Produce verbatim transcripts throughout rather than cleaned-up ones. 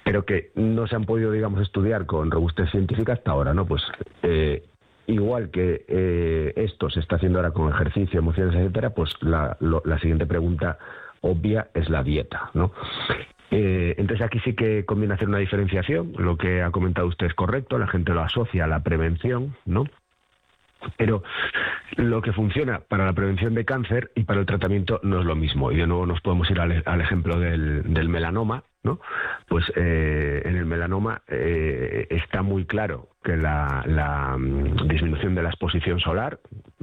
pero que no se han podido, digamos, estudiar con robustez científica hasta ahora, ¿no? Pues eh, igual que eh, esto se está haciendo ahora con ejercicio, emociones, etcétera, pues la, lo, la siguiente pregunta obvia es la dieta, ¿no? Eh, entonces aquí sí que conviene hacer una diferenciación. Lo que ha comentado usted es correcto, la gente lo asocia a la prevención, ¿no? Pero lo que funciona para la prevención de cáncer y para el tratamiento no es lo mismo. Y de nuevo nos podemos ir al, al ejemplo del, del melanoma, ¿no? Pues eh, en el melanoma eh, está muy claro que la, la mm, disminución de la exposición solar,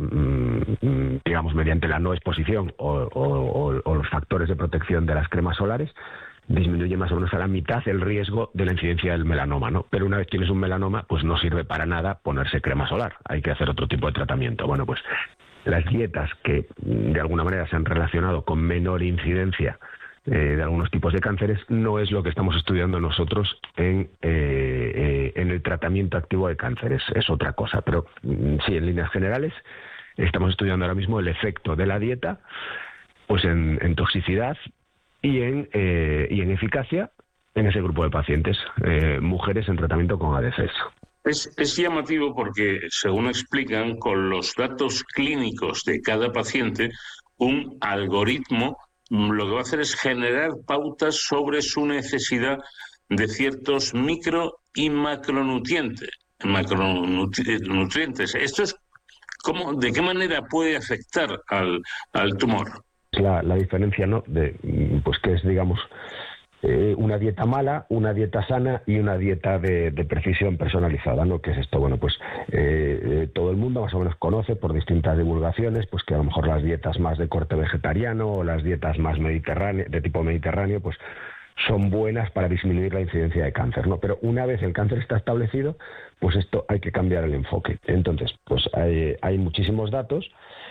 mm, digamos mediante la no exposición o, o, o, o los factores de protección de las cremas solares, disminuye más o menos a la mitad el riesgo de la incidencia del melanoma, ¿no? Pero una vez tienes un melanoma, pues no sirve para nada ponerse crema solar, hay que hacer otro tipo de tratamiento. Bueno, pues las dietas que de alguna manera se han relacionado con menor incidencia eh, de algunos tipos de cánceres no es lo que estamos estudiando nosotros en, eh, eh, en el tratamiento activo de cánceres, es otra cosa, pero sí, en líneas generales estamos estudiando ahora mismo el efecto de la dieta pues en, en toxicidad y en, eh, y en eficacia en ese grupo de pacientes, eh, mujeres en tratamiento con A D Cs. Es, es llamativo porque, según explican, con los datos clínicos de cada paciente, un algoritmo lo que va a hacer es generar pautas sobre su necesidad de ciertos micro y macronutrientes. macronutrientes. Esto es cómo, ¿de qué manera puede afectar al, al tumor? La, la diferencia, ¿no? De, pues que es, digamos, eh, una dieta mala, una dieta sana y una dieta de, de precisión personalizada, ¿no? ¿Qué es esto? Bueno, pues eh, eh, todo el mundo más o menos conoce por distintas divulgaciones, pues que a lo mejor las dietas más de corte vegetariano o las dietas más mediterráneo, de tipo mediterráneo, pues son buenas para disminuir la incidencia de cáncer, ¿no? Pero una vez el cáncer está establecido, pues esto hay que cambiar el enfoque. Entonces, pues hay, hay muchísimos datos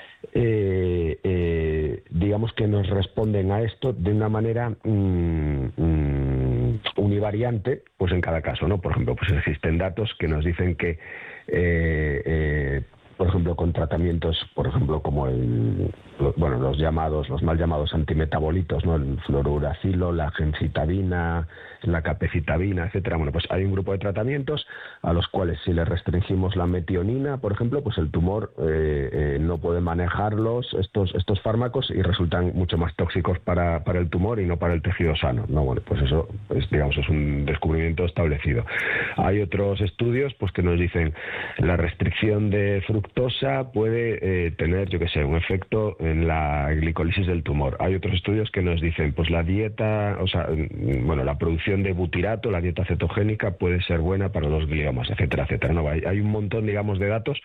Eh, eh, digamos que nos responden a esto de una manera mmm, mmm, univariante, pues en cada caso, ¿no? Por ejemplo, pues existen datos que nos dicen que eh, eh, por ejemplo, con tratamientos, por ejemplo, como el, bueno, los llamados, los mal llamados antimetabolitos, ¿no? El fluorouracilo, la gencitabina, la capecitabina, etcétera. Bueno, pues hay un grupo de tratamientos a los cuales si le restringimos la metionina, por ejemplo, pues el tumor eh, eh, no puede manejarlos, estos estos fármacos, y resultan mucho más tóxicos para, para el tumor y no para el tejido sano, ¿no? Bueno, pues eso es, digamos, es un descubrimiento establecido. Hay otros estudios pues que nos dicen la restricción de fructosa puede eh, tener, yo qué sé, un efecto en la glicólisis del tumor. Hay otros estudios que nos dicen, pues la dieta, o sea, bueno, la producción de butirato, la dieta cetogénica puede ser buena para los gliomas, etcétera, etcétera. No, hay, hay un montón, digamos, de datos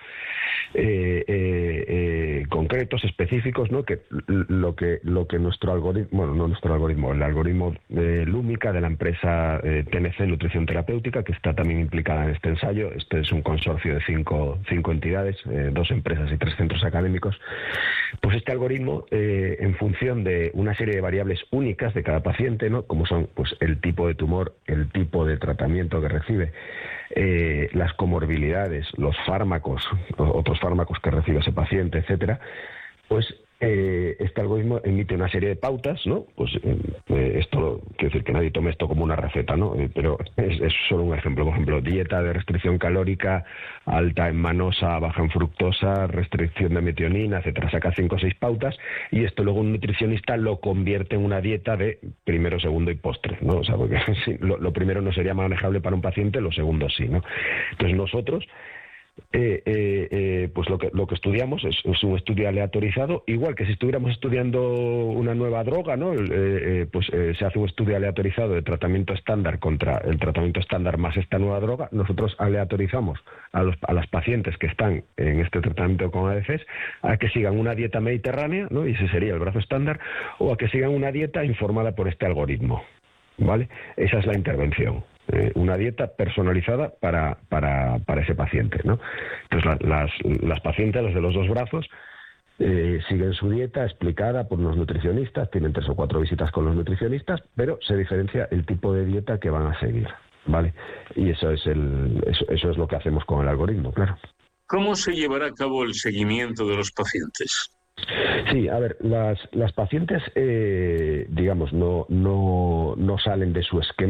eh, eh, eh, concretos, específicos, ¿no? Que lo que lo que nuestro algoritmo, bueno, no nuestro algoritmo, el algoritmo de Lúmica de la empresa eh, T N C Nutrición Terapéutica, que está también implicada en este ensayo. Este es un consorcio de cinco, cinco entidades, eh, dos empresas y tres centros académicos. Pues este algoritmo, eh, en función de una serie de variables únicas de cada paciente, ¿no? Como son pues el tipo de tumor, el tipo de tratamiento que recibe, eh, las comorbilidades, los fármacos, otros fármacos que recibe ese paciente, etcétera, pues eh, este algoritmo emite una serie de pautas, ¿no? Pues eh, esto, quiero decir que nadie tome esto como una receta, ¿no? Eh, pero es, es solo un ejemplo. Por ejemplo, dieta de restricción calórica, alta en manosa, baja en fructosa, restricción de metionina, etcétera. Saca cinco o seis pautas y esto luego un nutricionista lo convierte en una dieta de primero, segundo y postre, ¿no? O sea, porque sí, lo, lo primero no sería manejable para un paciente, lo segundo sí, ¿no? Entonces nosotros Eh, eh, eh, pues lo que lo que estudiamos es, es un estudio aleatorizado, igual que si estuviéramos estudiando una nueva droga, ¿no? Eh, eh, pues eh, se hace un estudio aleatorizado de tratamiento estándar contra el tratamiento estándar más esta nueva droga. Nosotros aleatorizamos a los a las pacientes que están en este tratamiento con A D Cs a que sigan una dieta mediterránea, ¿no? Y ese sería el brazo estándar, o a que sigan una dieta informada por este algoritmo, ¿vale? Esa es la intervención. Eh, una dieta personalizada para, para, para ese paciente, ¿no? Entonces la, las, las pacientes, las de los dos brazos, eh, siguen su dieta explicada por los nutricionistas, tienen tres o cuatro visitas con los nutricionistas, pero se diferencia el tipo de dieta que van a seguir, ¿vale? Y eso es, el, eso, eso es lo que hacemos con el algoritmo, claro. ¿Cómo se llevará a cabo el seguimiento de los pacientes? Sí, a ver, las, las pacientes, eh, digamos, no, no, no salen de su esquema